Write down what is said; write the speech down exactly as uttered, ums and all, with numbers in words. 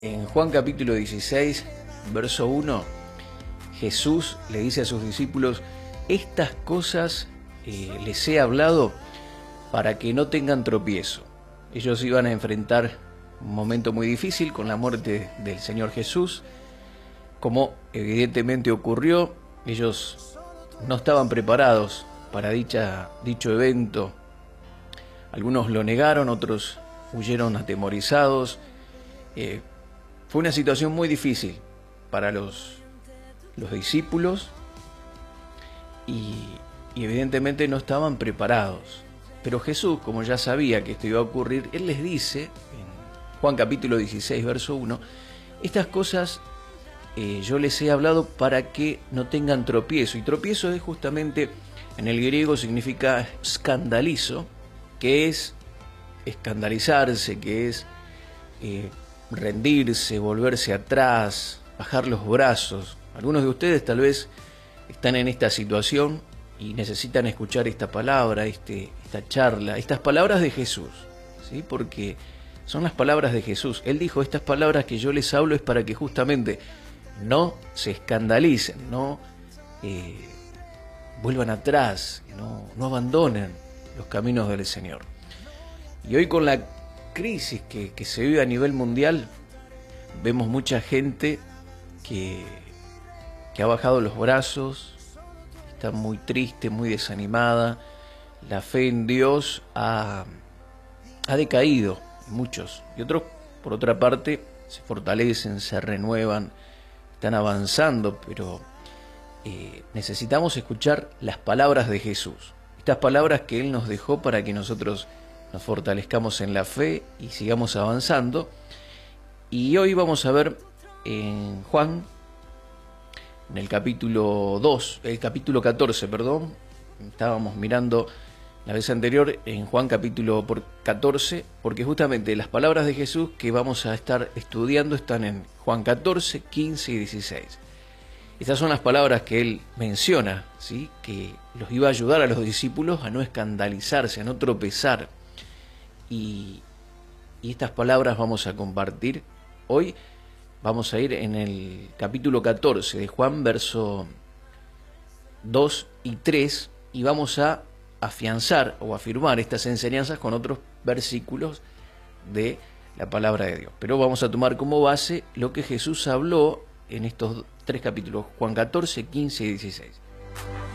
En Juan capítulo dieciséis, verso uno, Jesús le dice a sus discípulos: estas cosas eh, les he hablado para que no tengan tropiezo. Ellos iban a enfrentar un momento muy difícil con la muerte del Señor Jesús, como evidentemente ocurrió. Ellos no estaban preparados para dicha, dicho evento. Algunos lo negaron, otros huyeron atemorizados. Eh, fue una situación muy difícil para los, los discípulos y, y evidentemente no estaban preparados. Pero Jesús, como ya sabía que esto iba a ocurrir, Él les dice, en Juan capítulo dieciséis, verso uno, estas cosas eh, yo les he hablado para que no tengan tropiezo. Y tropiezo es justamente, en el griego significa escandalizo, que es escandalizarse, que es eh, rendirse, volverse atrás, bajar los brazos. Algunos de ustedes tal vez están en esta situación y necesitan escuchar esta palabra, este, esta charla, estas palabras de Jesús, ¿sí? Porque son las palabras de Jesús. Él dijo: estas palabras que yo les hablo es para que justamente no se escandalicen, no eh, vuelvan atrás, no, no abandonen los caminos del Señor. Y hoy, con la crisis que, que se vive a nivel mundial, vemos mucha gente que, que ha bajado los brazos, está muy triste, muy desanimada. La fe en Dios ha, ha decaído, muchos. Y otros, por otra parte, se fortalecen, se renuevan, están avanzando, pero eh, necesitamos escuchar las palabras de Jesús. Estas palabras que Él nos dejó para que nosotros nos fortalezcamos en la fe y sigamos avanzando. Y hoy vamos a ver en Juan, en el capítulo dos, el capítulo catorce, perdón. Estábamos mirando la vez anterior en Juan capítulo catorce, porque justamente las palabras de Jesús que vamos a estar estudiando están en Juan catorce, quince y dieciséis. Estas son las palabras que Él menciona, ¿sí? Que los iba a ayudar a los discípulos a no escandalizarse, a no tropezar. Y, y estas palabras vamos a compartir hoy. Vamos a ir en el capítulo catorce de Juan, verso dos y tres, y vamos a afianzar o afirmar estas enseñanzas con otros versículos de la palabra de Dios. Pero vamos a tomar como base lo que Jesús habló en estos tres capítulos, Juan catorce, quince y dieciséis.